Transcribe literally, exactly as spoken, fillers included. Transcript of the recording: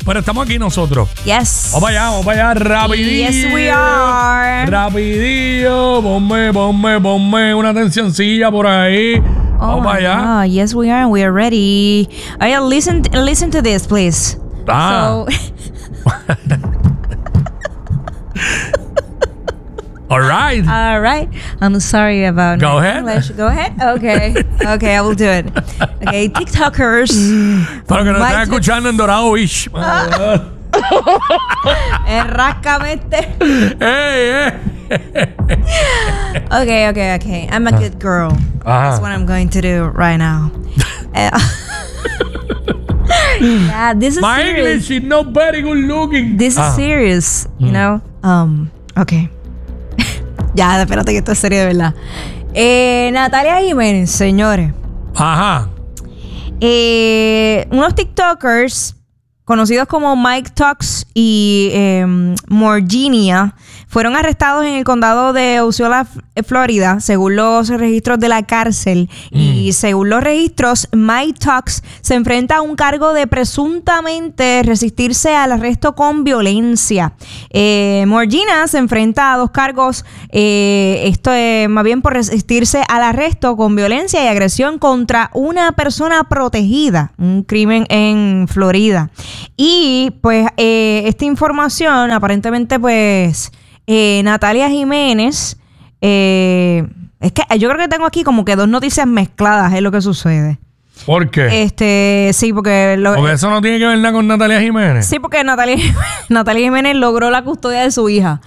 pero estamos aquí nosotros. Yes. Vamos para allá, vamos para allá, rapidillo. Yes, we are. Rapidillo, ponme, ponme, ponme una tensioncilla por ahí. Oh vamos para allá. God. Yes, we are. We are ready. All right, listen, listen to this, please. Ah. So, All right. all right. I'm sorry about Go my ahead. English. Go ahead. Okay. Okay, I will do it. Okay, TikTokers. Para que nos My estén tips. escuchando en Dorado Beach. Enráscamente. ¡Ey, eh! Okay, okay, okay. I'm a good girl. That's what I'm going to do right now. Uh, yeah, this is My serious. English is not very good looking. This is Ah. serious, you know. Um, okay. Ya, espérate que esto es serio de verdad. Eh, Natalia Jiménez, señores. Ajá. Eh, unos TikTokers conocidos como Mike Talks y eh, Morginia fueron arrestados en el condado de Osceola, Florida, según los registros de la cárcel. Mm. Y según los registros, Mike Talks se enfrenta a un cargo de presuntamente resistirse al arresto con violencia. Eh, Morginia se enfrenta a dos cargos, eh, esto es más bien por resistirse al arresto con violencia y agresión contra una persona protegida, un crimen en Florida. Y pues eh, esta información aparentemente pues eh, Natalia Jiménez eh, es que yo creo que tengo aquí como que dos noticias mezcladas es lo que sucede. ¿Por qué? Este, sí, porque lo, Porque eso no tiene que ver nada con Natalia Jiménez. sí, porque Natalia, Natalia Jiménez logró la custodia de su hija.